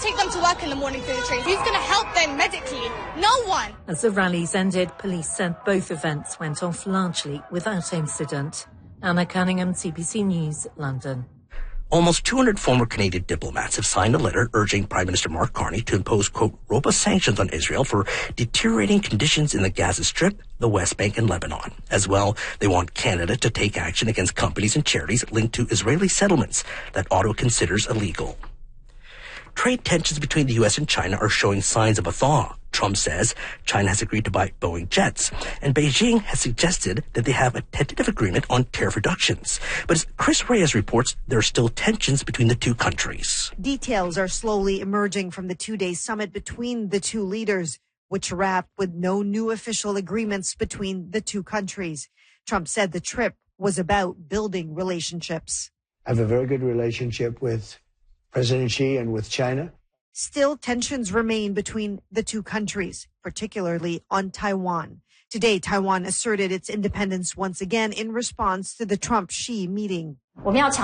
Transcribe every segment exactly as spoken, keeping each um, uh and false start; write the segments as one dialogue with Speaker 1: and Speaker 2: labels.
Speaker 1: take them to work in the morning through the train? Who's going to help them medically? No one.
Speaker 2: As the rallies ended, police said both events went off largely without incident. Anna Cunningham, C B C News, London.
Speaker 3: Almost two hundred former Canadian diplomats have signed a letter urging Prime Minister Mark Carney to impose, quote, robust sanctions on Israel for deteriorating conditions in the Gaza Strip, the West Bank, and Lebanon. As well, they want Canada to take action against companies and charities linked to Israeli settlements that Ottawa considers illegal. Trade tensions between the U S and China are showing signs of a thaw. Trump says China has agreed to buy Boeing jets, and Beijing has suggested that they have a tentative agreement on tariff reductions. But as Chris Reyes reports, there are still tensions between the two countries.
Speaker 4: Details are slowly emerging from the two-day summit between the two leaders, which wrapped with no new official agreements between the two countries. Trump said the trip was about building relationships.
Speaker 5: I have a very good relationship with President Xi and with China.
Speaker 4: Still, tensions remain between the two countries, particularly on Taiwan. Today, Taiwan asserted its independence once again in response to the Trump-Xi meeting.
Speaker 6: Taiwan's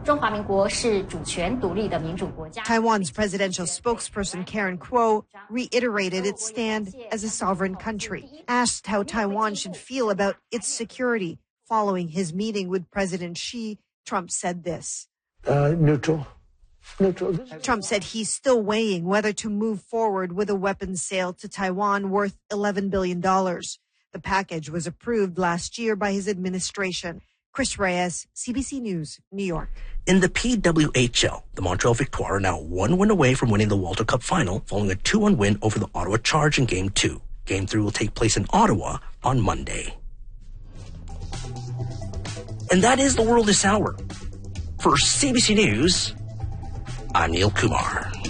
Speaker 4: presidential spokesperson Karen Kuo reiterated its stand as a sovereign country, asked how Taiwan should feel about its security. Following his meeting with President Xi, Trump said this.
Speaker 5: Uh, neutral. Neutral.
Speaker 4: Trump said he's still weighing whether to move forward with a weapons sale to Taiwan worth eleven billion dollars. The package was approved last year by his administration. Chris Reyes, C B C News, New York.
Speaker 3: In the P W H L, the Montreal Victoire are now one win away from winning the Walter Cup final following a two one win over the Ottawa Charge in Game two. Game three will take place in Ottawa on Monday. And that is the world this hour. For C B C News, I'm Neil Kumar.